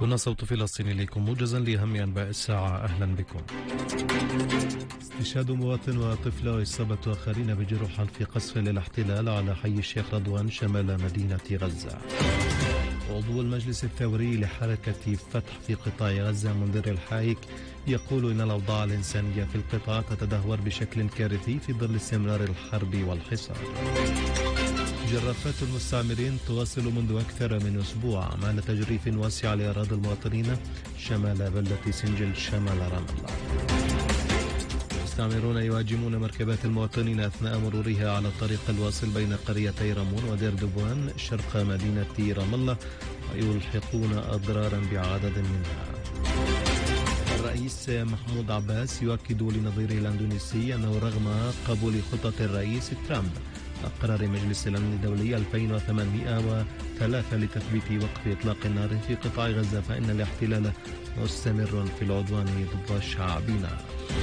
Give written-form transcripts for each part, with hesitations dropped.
هنا صوت فلسطين إليكم موجزا لأهم أنباء الساعة. أهلا بكم. استشهاد مواطن وطفلة وإصابة آخرين بجروح في قصف للاحتلال على حي الشيخ رضوان شمال مدينة غزة. عضو المجلس الثوري لحركة فتح في قطاع غزة منذر الحايك يقول إن الأوضاع الإنسانية في القطاع تتدهور بشكل كارثي في ظل استمرار الحرب والحصار. جرافات المستعمرين تواصل منذ أكثر من أسبوع أعمال تجريف واسعة لأراضي المواطنين شمال بلدة سنجل شمال رام الله. المستعمرون يهاجمون مركبات المواطنين أثناء مرورها على الطريق الواصل بين قريتي رامون ودير دبوان شرق مدينة رام الله ويلحقون أضرارا بعدد منها. الرئيس محمود عباس يؤكد لنظيره الأندونيسي أنه رغم قبول خطة الرئيس ترامب قرار مجلس الأمن الدولي 2803 لتثبيت وقف إطلاق النار في قطاع غزة فإن الاحتلال مستمر في العدوان ضد شعبنا.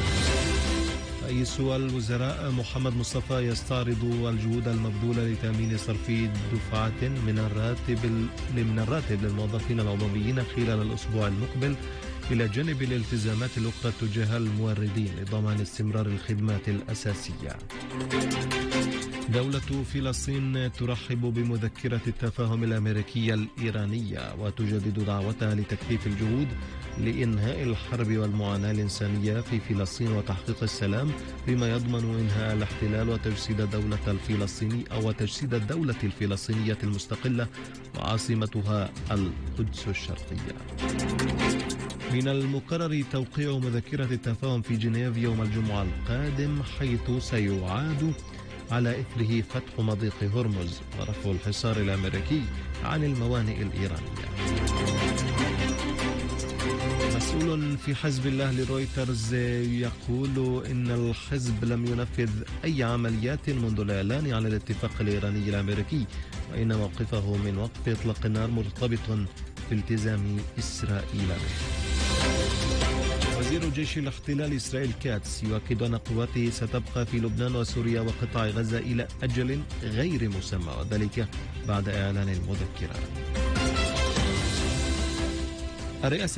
رئيس الوزراء محمد مصطفى يستعرض الجهود المبذولة لتأمين صرف دفعة من الراتب للموظفين العموميين خلال الأسبوع المقبل إلى جانب الالتزامات الأخرى تجاه الموردين لضمان استمرار الخدمات الأساسية. دولة فلسطين ترحب بمذكرة التفاهم الأمريكية الإيرانية وتجدد دعوتها لتكثيف الجهود لإنهاء الحرب والمعاناة الإنسانية في فلسطين وتحقيق السلام بما يضمن إنهاء الاحتلال وتجسيد وتجسيد الدولة الفلسطينية المستقلة وعاصمتها القدس الشرقية. من المقرر توقيع مذكرة التفاهم في جنيف يوم الجمعة القادم حيث سيعاد على إثره فتح مضيق هرمز ورفع الحصار الأمريكي عن الموانئ الإيرانية. مسؤول في حزب الله لرويترز يقول إن الحزب لم ينفذ أي عمليات منذ الإعلان عن الاتفاق الإيراني الأمريكي وإن موقفه من وقف إطلاق النار مرتبط بالتزام إسرائيل به. وزير جيش الاحتلال إسرائيل كاتس يؤكد أن قواته ستبقى في لبنان وسوريا وقطاع غزة إلى أجل غير مسمى وذلك بعد إعلان المذكرة. الرئاسة